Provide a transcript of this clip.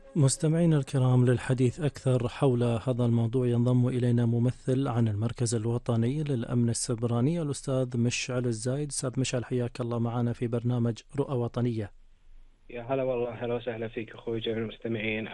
مستمعينا الكرام، للحديث أكثر حول هذا الموضوع ينضم إلينا ممثل عن المركز الوطني للأمن السيبراني الأستاذ مشعل الزايد. أستاذ مشعل، حياك الله معنا في برنامج رؤى وطنية. يا هلا والله، هلا وسهلا فيك اخوي جميع المستمعين.